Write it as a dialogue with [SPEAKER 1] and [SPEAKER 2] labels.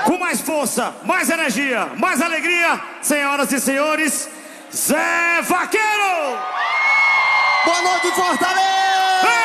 [SPEAKER 1] Com mais força, mais energia, mais alegria, senhoras e senhores, Zé Vaqueiro!
[SPEAKER 2] Boa noite, Fortaleza!